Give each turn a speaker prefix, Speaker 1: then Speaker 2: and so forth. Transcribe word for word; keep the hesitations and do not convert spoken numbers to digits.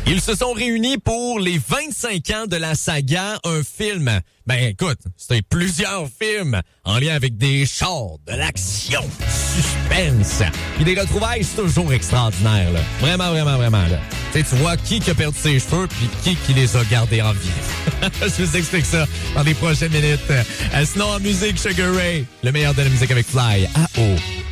Speaker 1: Ils se sont réunis pour les vingt-cinq ans de la saga, un film. Ben écoute, c'était plusieurs films en lien avec des chars, de l'action, suspense. Puis des retrouvailles, c'est toujours extraordinaire, là. Vraiment, vraiment, vraiment, là. Tu sais, tu vois qui qui a perdu ses cheveux puis qui qui les a gardés en vie. Je vous explique ça dans les prochaines minutes. Euh, sinon, en musique, Sugar Ray, le meilleur de la musique avec Fly. Ah oh.